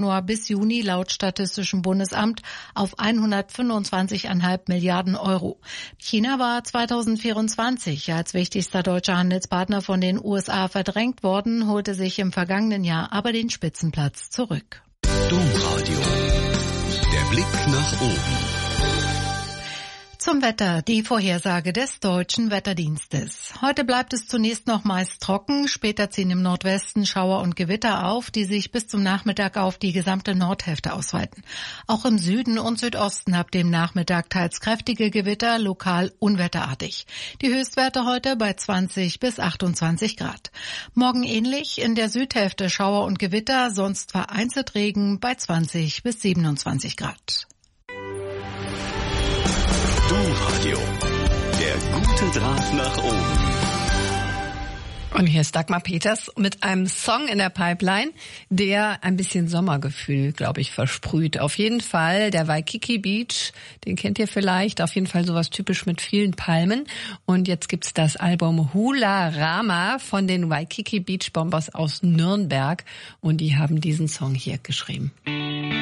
Januar bis Juni laut Statistischem Bundesamt auf 125,5 Milliarden Euro. China war 2024 als wichtigster deutscher Handelspartner von den USA verdrängt worden, holte sich im vergangenen Jahr aber den Spitzenplatz zurück. Domradio. Der Blick nach oben. Zum Wetter, die Vorhersage des Deutschen Wetterdienstes. Heute bleibt es zunächst noch meist trocken, später ziehen im Nordwesten Schauer und Gewitter auf, die sich bis zum Nachmittag auf die gesamte Nordhälfte ausweiten. Auch im Süden und Südosten ab dem Nachmittag teils kräftige Gewitter, lokal unwetterartig. Die Höchstwerte heute bei 20 bis 28 Grad. Morgen ähnlich, in der Südhälfte Schauer und Gewitter, sonst vereinzelt Regen bei 20 bis 27 Grad. Domradio. Der gute Draht nach oben. Und hier ist Dagmar Peters mit einem Song in der Pipeline, der ein bisschen Sommergefühl, glaube ich, versprüht. Auf jeden Fall der Waikiki Beach, den kennt ihr vielleicht, auf jeden Fall sowas typisch mit vielen Palmen. Und jetzt gibt's das Album Hula Rama von den Waikiki Beach Bombers aus Nürnberg und die haben diesen Song hier geschrieben.